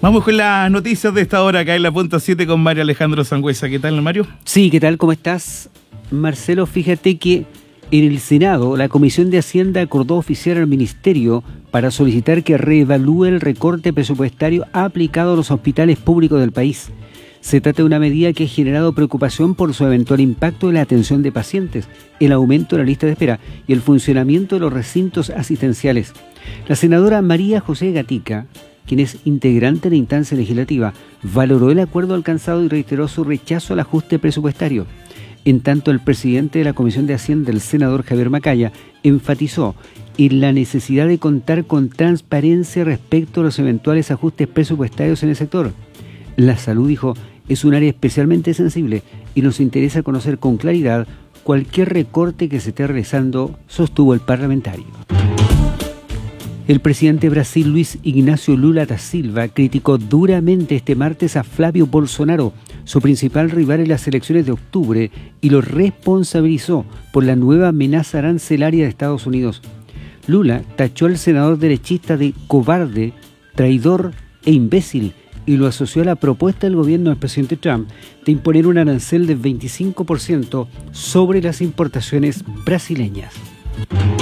Vamos con las noticias de esta hora acá en la punta 7 con Mario Alejandro Sangüesa. ¿Qué tal, Mario? Sí, ¿qué tal? ¿Cómo estás? Marcelo, fíjate que en el Senado la Comisión de Hacienda acordó oficiar al Ministerio para solicitar que reevalúe el recorte presupuestario aplicado a los hospitales públicos del país. Se trata de una medida que ha generado preocupación por su eventual impacto en la atención de pacientes, el aumento de la lista de espera y el funcionamiento de los recintos asistenciales. La senadora María José Gatica, quien es integrante de la instancia legislativa, valoró el acuerdo alcanzado y reiteró su rechazo al ajuste presupuestario. En tanto, el presidente de la Comisión de Hacienda, el senador Javier Macaya, enfatizó en la necesidad de contar con transparencia respecto a los eventuales ajustes presupuestarios en el sector. La salud, dijo, es un área especialmente sensible y nos interesa conocer con claridad cualquier recorte que se esté realizando, sostuvo el parlamentario. El presidente de Brasil, Luis Ignacio Lula da Silva, criticó duramente este martes a Flávio Bolsonaro, su principal rival en las elecciones de octubre, y lo responsabilizó por la nueva amenaza arancelaria de Estados Unidos. Lula tachó al senador derechista de cobarde, traidor e imbécil y lo asoció a la propuesta del gobierno del presidente Trump de imponer un arancel del 25% sobre las importaciones brasileñas.